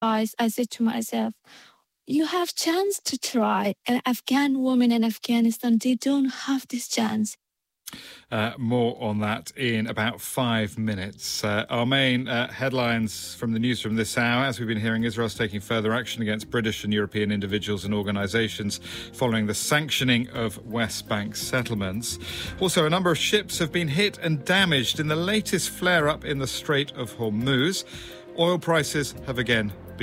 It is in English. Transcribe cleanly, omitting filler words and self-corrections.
I said to myself, you have chance to try. An Afghan woman in Afghanistan, they don't have this chance. More on that in about 5 minutes. Our main headlines from the newsroom this hour. As we've been hearing, Israel's taking further action against British and European individuals and organisations following the sanctioning of West Bank settlements. Also, a number of ships have been hit and damaged in the latest flare-up in the Strait of Hormuz. Oil prices have again